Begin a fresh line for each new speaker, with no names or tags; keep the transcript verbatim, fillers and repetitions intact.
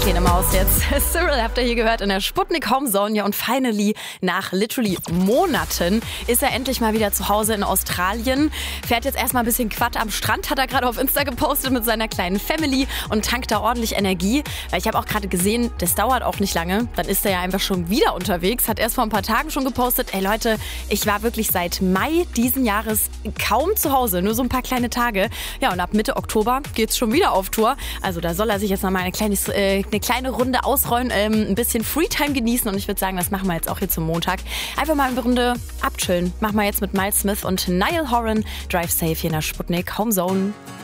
kleine Maus jetzt. Cyril habt ihr hier gehört in der Sputnik Home Zone. Ja, und finally, nach literally Monaten ist er endlich mal wieder zu Hause in Australien. Fährt jetzt erstmal ein bisschen Quad am Strand, hat er gerade auf Insta gepostet mit seiner kleinen Family und tankt da ordentlich Energie. Weil ich habe auch gerade gesehen, das dauert auch nicht lange. Dann ist er ja einfach schon wieder unterwegs. Hat erst vor ein paar Tagen schon gepostet. Ey Leute, ich war wirklich seit Mai diesen Jahres kaum zu Hause. Nur so ein paar kleine Tage. Ja, und ab Mitte Oktober geht's schon wieder auf Tour. Also da soll er sich jetzt noch mal eine kleine, äh, eine kleine Runde ausrollen, ähm, ein bisschen Freetime genießen. Und ich würde sagen, das machen wir jetzt auch hier zum Montag. Einfach mal eine Runde abchillen. Machen wir jetzt mit Miles Smith und Niall Horan. Drive Safe hier in der Sputnik Home Zone.